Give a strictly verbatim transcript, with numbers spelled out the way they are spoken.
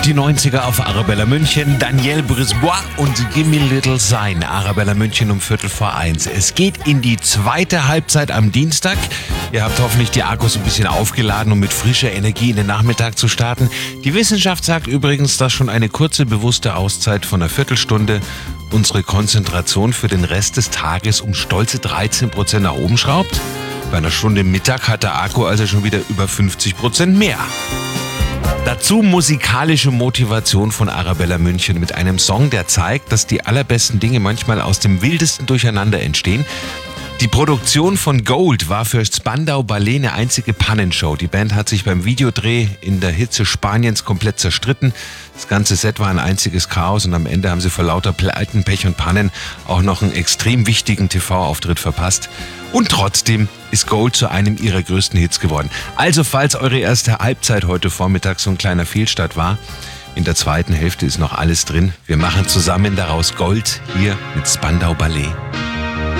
Die neunziger auf Arabella München, Daniel Brisbois und Gimme Little Sign. Arabella München um Viertel vor eins. Es geht in die zweite Halbzeit am Dienstag. Ihr habt hoffentlich die Akkus ein bisschen aufgeladen, um mit frischer Energie in den Nachmittag zu starten. Die Wissenschaft sagt übrigens, dass schon eine kurze bewusste Auszeit von einer Viertelstunde unsere Konzentration für den Rest des Tages um stolze dreizehn Prozent nach oben schraubt. Bei einer Stunde Mittag hat der Akku also schon wieder über fünfzig Prozent mehr. Dazu musikalische Motivation von Arabella München mit einem Song, der zeigt, dass die allerbesten Dinge manchmal aus dem wildesten Durcheinander entstehen. Die Produktion von Gold war für Spandau Ballet eine einzige Pannenshow. Die Band hat sich beim Videodreh in der Hitze Spaniens komplett zerstritten. Das ganze Set war ein einziges Chaos und am Ende haben sie vor lauter Pleiten, Pech und Pannen auch noch einen extrem wichtigen T V-Auftritt verpasst. Und trotzdem ist Gold zu einem ihrer größten Hits geworden. Also falls eure erste Halbzeit heute Vormittag so ein kleiner Fehlstart war, in der zweiten Hälfte ist noch alles drin. Wir machen zusammen daraus Gold hier mit Spandau Ballet.